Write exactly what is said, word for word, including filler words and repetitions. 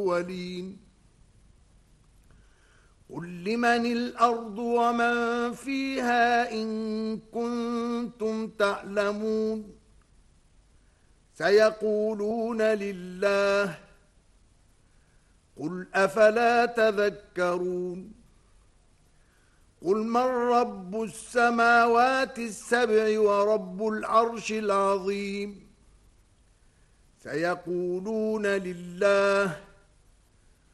الأولين قل لمن الأرض ومن فيها إن كنتم تعلمون سيقولون لله قل أفلا تذكرون قل من رب السماوات السبع ورب العرش العظيم سيقولون لله